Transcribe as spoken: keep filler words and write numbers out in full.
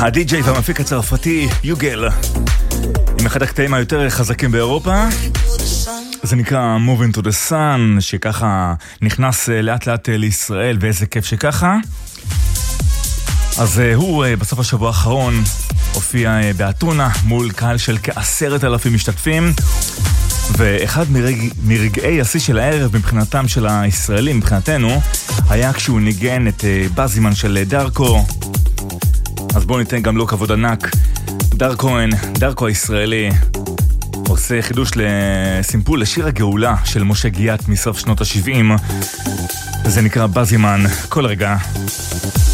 הדי-ג'יי והמפיק הצרפתי יוגל, עם אחד הקטעים היותר חזקים באירופה. זה נקרא Moving to the Sun, שככה נכנס לאט לאט לישראל, ואיזה כיף שככה. אז הוא בסוף השבוע האחרון הופיע באתונה מול קהל של כעשרת אלפים משתתפים, ואחד מרג... מרגעי השיא של הערב מבחינתם של הישראלים, מבחינתנו, היה כשהוא ניגן את בזימן של דארקו. אז בואו ניתן גם לו כבוד ענק. דר כהן, דארקו הישראלי, עושה חידוש לסימפול לשיר הגאולה של משה גיאת מסוף שנות ה-שבעים. זה נקרא בזימן. כל רגע.